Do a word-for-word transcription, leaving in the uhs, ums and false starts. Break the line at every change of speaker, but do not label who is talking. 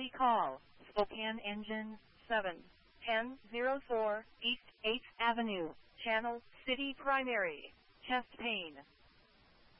Valley Call, Spokane Engine, seven ten oh four, East eighth Avenue, Channel City Primary, chest pain.